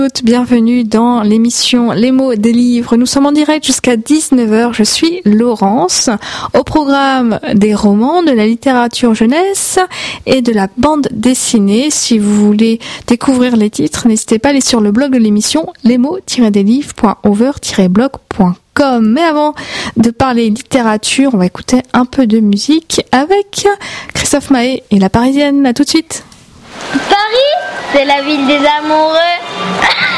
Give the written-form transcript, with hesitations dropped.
Bienvenue dans l'émission Les mots des livres. Nous sommes en direct jusqu'à 19h. Je suis Laurence. Au programme des romans, de la littérature jeunesse et de la bande dessinée. Si vous voulez découvrir les titres, n'hésitez pas à aller sur le blog de l'émission lesmots-des-livres.over-blog.com. Mais avant de parler littérature, on va écouter un peu de musique avec Christophe Maé et La Parisienne. À tout de suite. Paris, c'est la ville des amoureux.